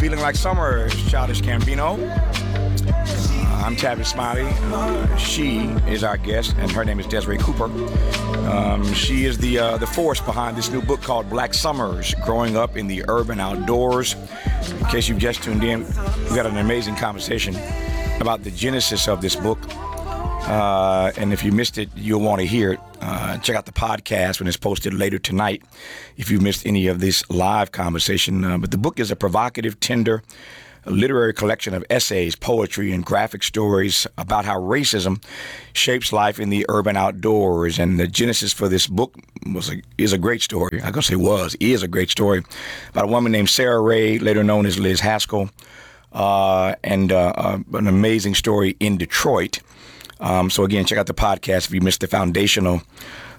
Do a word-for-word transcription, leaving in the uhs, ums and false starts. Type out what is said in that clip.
Feeling Like Summer, Childish Gambino. Uh, I'm Tavis Smiley. Uh, she is our guest, and her name is Desiree Cooper. Um, she is the uh, the force behind this new book called Black Summers, Growing Up in the Urban Outdoors. In case you've just tuned in, we got an amazing conversation about the genesis of this book. Uh, and if you missed it, you'll want to hear it. Uh, check out the podcast when it's posted later tonight if you missed any of this live conversation. Uh, but the book is a provocative, tender, literary collection of essays, poetry, and graphic stories about how racism shapes life in the urban outdoors. And the genesis for this book was a, is a great story. I'm going to say was, is a great story about a woman named Sarah Ray, later known as Liz Haskell, uh, and uh, uh, an amazing story in Detroit. Um, so again, check out the podcast if you missed the foundational